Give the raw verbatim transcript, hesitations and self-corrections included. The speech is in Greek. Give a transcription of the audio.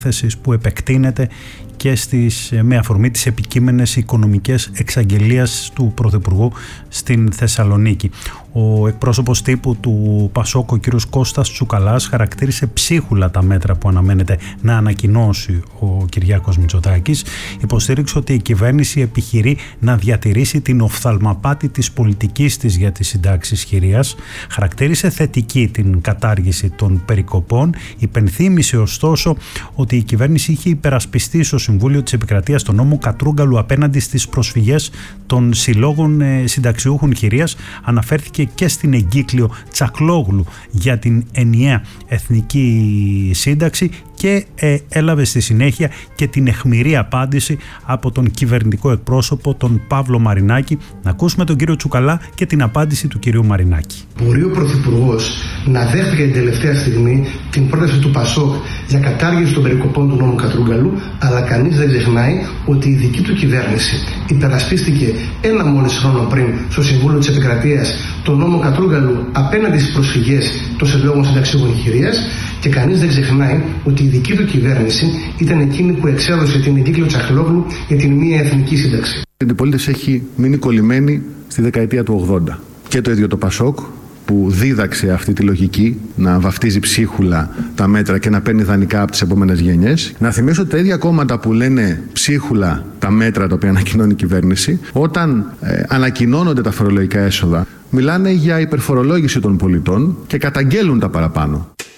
που επεκτείνεται και στις, με αφορμή τις επικείμενες οικονομικές εξαγγελίες του Πρωθυπουργού στην Θεσσαλονίκη. Ο εκπρόσωπος τύπου του Πασόκ, ο κ. Κώστας Τσουκαλάς, χαρακτήρισε ψίχουλα τα μέτρα που αναμένεται να ανακοινώσει ο Κυριάκος Μητσοτάκης. Υποστήριξε ότι η κυβέρνηση επιχειρεί να διατηρήσει την οφθαλμαπάτη της πολιτικής της για τις συντάξεις χειρίας. Χαρακτήρισε θετική την κατάργηση των περικοπών. Υπενθύμησε ωστόσο ότι η κυβέρνηση είχε υπερασπιστεί στο Συμβούλιο της Επικρατείας τον νόμο Κατρούγκαλου απέναντι στις προσφυγές των συλλόγων συνταξιούχων χειρίας. Αναφέρθηκε και στην εγκύκλιο Τσακλόγλου για την ενιαία εθνική σύνταξη και ε, έλαβε στη συνέχεια και την αιχμηρή απάντηση από τον κυβερνητικό εκπρόσωπο, τον Παύλο Μαρινάκη. Να ακούσουμε τον κύριο Τσουκαλά και την απάντηση του κυρίου Μαρινάκη. Μπορεί ο Πρωθυπουργός να δέχτηκε την τελευταία στιγμή την πρόταση του Πασόκ για κατάργηση των περικοπών του νόμου Κατρούγκαλου, αλλά κανείς δεν ξεχνάει ότι η δική του κυβέρνηση υπερασπίστηκε ένα μόλις χρόνο πριν στο Συμβούλιο της Επικρατείας τον νόμο Κατρούγκαλου απέναντι στις προσφυγές των συλλόγων συνταξιούχων χειρίας, και κανείς δεν ξεχνάει ότι η δική του κυβέρνηση ήταν εκείνη που εξέδωσε την εγκύκλιο Τσακλόγλου για την μία εθνική σύνταξη. Η αντιπολίτευση έχει μείνει κολλημένη στη δεκαετία του ογδόντα. Και το ίδιο το Πασόκ, που δίδαξε αυτή τη λογική να βαφτίζει ψίχουλα τα μέτρα και να παίρνει δανεικά από τις επόμενες γενιές. Να θυμίσω ότι τα ίδια κόμματα που λένε ψίχουλα τα μέτρα τα οποία ανακοινώνει η κυβέρνηση, όταν ε, ανακοινώνονται τα φορολογικά έσοδα, μιλάνε για υπερφορολόγηση των πολιτών και καταγγέλουν τα παραπάνω.